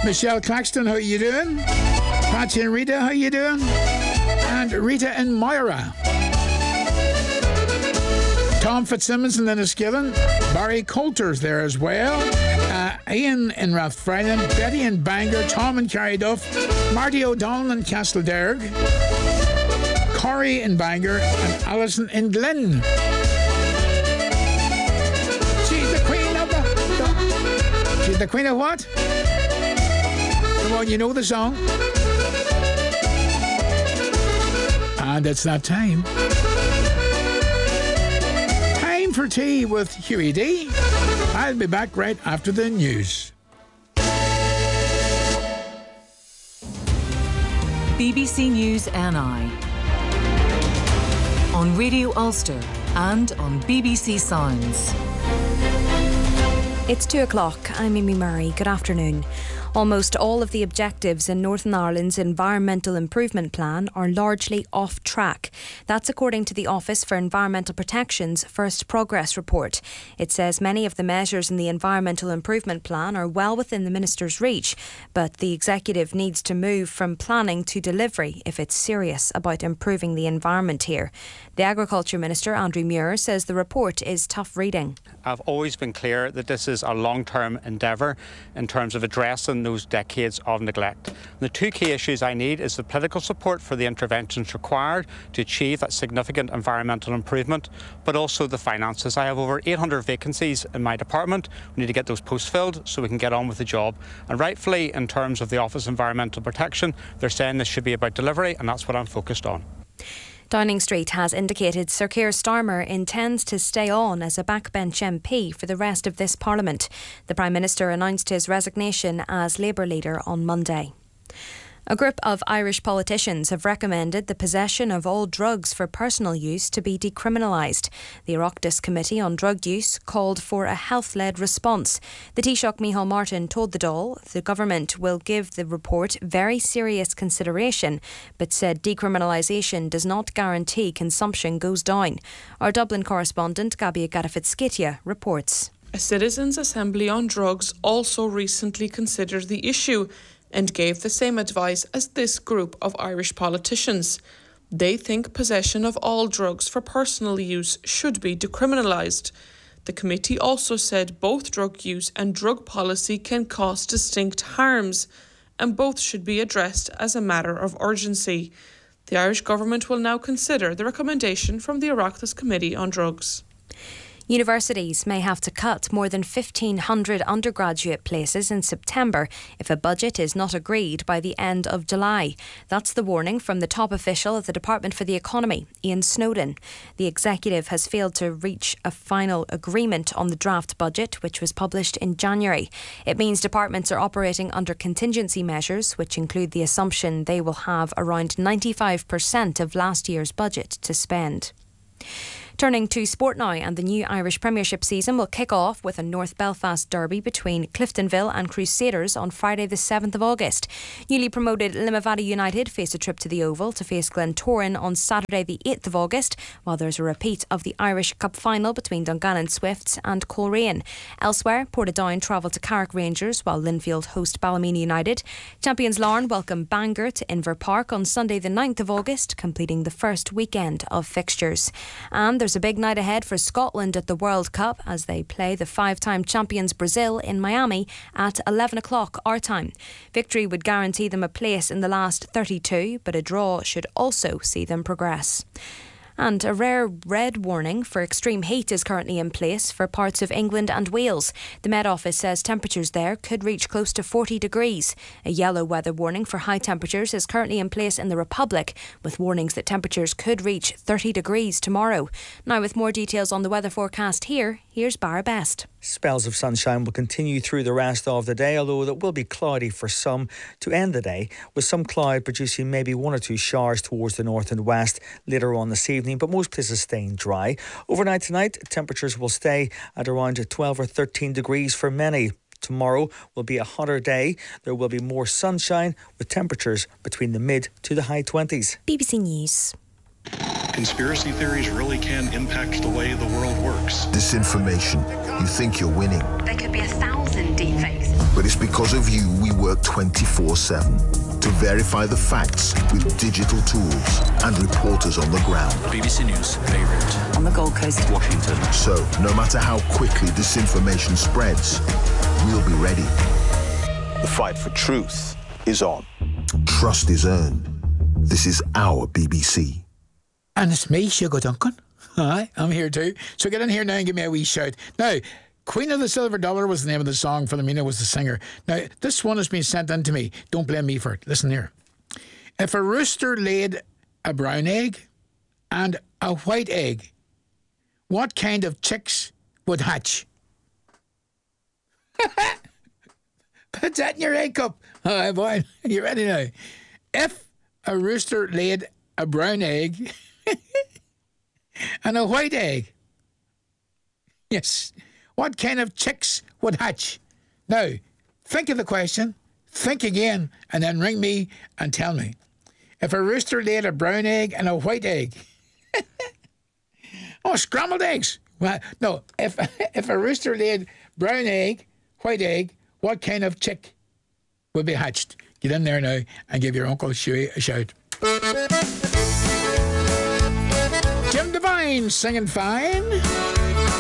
Michelle Claxton, how you doing? Patsy and Rita, how you doing? And Rita and Moira. Tom Fitzsimmons and Linus Gillen. Barry Coulter's there as well. Ian in Rathfrinan. Betty in Bangor. Tom in Carryduff. Marty O'Donnell in Castlederg. Corey in Bangor. And Alison in Glen. She's the queen of the... She's the queen of what? Come on, you know the song. And it's that time. Time for tea with Huey D. I'll be back right after the news. BBC News NI on Radio Ulster and on BBC Sounds. It's 2:00. I'm Amy Murray. Good afternoon. Almost all of the objectives in Northern Ireland's Environmental Improvement Plan are largely off track. That's according to the Office for Environmental Protection's First Progress Report. It says many of the measures in the Environmental Improvement Plan are well within the Minister's reach, but the Executive needs to move from planning to delivery if it's serious about improving the environment here. The Agriculture Minister, Andrew Muir, says the report is tough reading. I've always been clear that this is a long-term endeavour in terms of addressing those decades of neglect. The two key issues I need is the political support for the interventions required to achieve that significant environmental improvement, but also the finances. I have over 800 vacancies in my department. We need to get those posts filled so we can get on with the job. And rightfully, in terms of the Office of Environmental Protection, they're saying this should be about delivery, and that's what I'm focused on. Downing Street has indicated Sir Keir Starmer intends to stay on as a backbench MP for the rest of this Parliament. The Prime Minister announced his resignation as Labour leader on Monday. A group of Irish politicians have recommended the possession of all drugs for personal use to be decriminalised. The Oireachtas Committee on Drug Use called for a health-led response. The Taoiseach Micheál Martin told the Dáil the government will give the report very serious consideration, but said decriminalisation does not guarantee consumption goes down. Our Dublin correspondent Gabia Garifitskitya reports. A citizens' assembly on drugs also recently considered the issue and gave the same advice as this group of Irish politicians. They think possession of all drugs for personal use should be decriminalised. The committee also said both drug use and drug policy can cause distinct harms, and both should be addressed as a matter of urgency. The Irish government will now consider the recommendation from the Oireachtas Committee on Drugs. Universities may have to cut more than 1,500 undergraduate places in September if a budget is not agreed by the end of July. That's the warning from the top official at the Department for the Economy, Ian Snowdon. The executive has failed to reach a final agreement on the draft budget, which was published in January. It means departments are operating under contingency measures, which include the assumption they will have around 95% of last year's budget to spend. Turning to sport now, and the new Irish Premiership season will kick off with a North Belfast derby between Cliftonville and Crusaders on Friday the 7th of August. Newly promoted Limavady United face a trip to the Oval to face Glentoran on Saturday the 8th of August, while there's a repeat of the Irish Cup final between Dungannon Swifts and Coleraine. Elsewhere, Portadown travel to Carrick Rangers while Linfield host Ballymena United. Champions Larne welcome Bangor to Inver Park on Sunday the 9th of August, completing the first weekend of fixtures. And there's a big night ahead for Scotland at the World Cup as they play the five-time champions Brazil in Miami at 11 o'clock our time. Victory would guarantee them a place in the last 32, but a draw should also see them progress. And a rare red warning for extreme heat is currently in place for parts of England and Wales. The Met Office says temperatures there could reach close to 40 degrees. A yellow weather warning for high temperatures is currently in place in the Republic, with warnings that temperatures could reach 30 degrees tomorrow. Now, with more details on the weather forecast here, here's Barra Best. Spells of sunshine will continue through the rest of the day, although it will be cloudy for some to end the day, with some cloud producing maybe one or two showers towards the north and west later on this evening, but most places staying dry. Overnight tonight, temperatures will stay at around 12 or 13 degrees for many. Tomorrow will be a hotter day. There will be more sunshine with temperatures between the mid to the high 20s. BBC News. Conspiracy theories really can impact the way the world works. Disinformation. You think you're winning. There could be 1,000 in deepfakes. But it's because of you we work 24/7 to verify the facts with digital tools and reporters on the ground. BBC News, Beirut. On the Gold Coast. Washington. So, no matter how quickly disinformation spreads, we'll be ready. The fight for truth is on. Trust is earned. This is our BBC. And it's me, Sugar Duncan. Hi, I'm here too. So get in here now and give me a wee shout. Now, Queen of the Silver Dollar was the name of the song. Philomena was the singer. Now, this one has been sent in to me. Don't blame me for it. Listen here. If a rooster laid a brown egg and a white egg, what kind of chicks would hatch? Put that in your egg cup. All right, boy. You ready now? If a rooster laid a brown egg and a white egg, yes, what kind of chicks would hatch? Now, think of the question, think again, and then ring me and tell me. If a rooster laid a brown egg and a white egg, oh, scrambled eggs. Well, no, if a rooster laid brown egg, white egg, what kind of chick would be hatched? Get in there now and give your Uncle Shuey a shout. Jim Devine singing fine.